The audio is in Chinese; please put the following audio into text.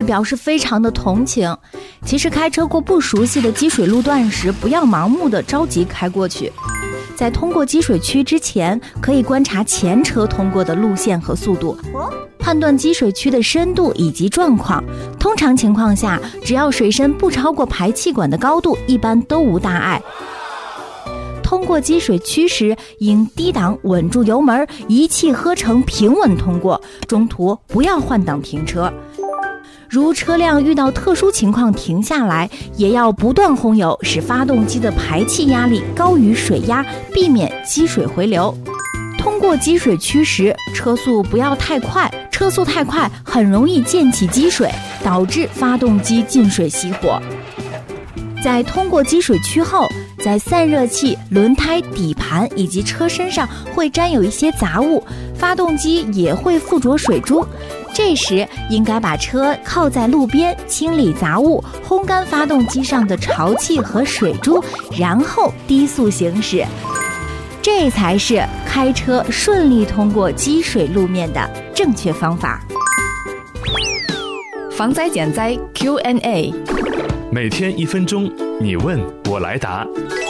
表示非常的同情。其实开车过不熟悉的积水路段时，不要盲目的着急开过去。在通过积水区之前，可以观察前车通过的路线和速度，判断积水区的深度以及状况。通常情况下，只要水深不超过排气管的高度，一般都无大碍。通过积水区时，应低档稳住油门，一气呵成，平稳通过，中途不要换挡停车。如车辆遇到特殊情况停下来，也要不断轰油，使发动机的排气压力高于水压，避免积水回流。通过积水区时，车速不要太快，车速太快很容易溅起积水，导致发动机进水熄火。在通过积水区后，在散热器、轮胎、底盘以及车身上会沾有一些杂物，发动机也会附着水珠。这时应该把车靠在路边，清理杂物，烘干发动机上的潮气和水珠，然后低速行驶。这才是开车顺利通过积水路面的正确方法。 防灾减灾 Q&A， 每天1分钟，你问我来答。